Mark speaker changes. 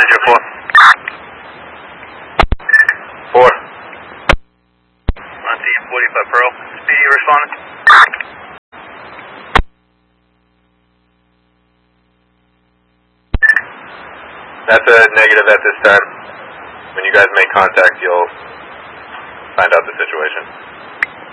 Speaker 1: Roger, 4. 4. On team 45 Pearl. Speedy, you responding?
Speaker 2: That's a negative at this time. When you guys make contact, you'll find out the situation.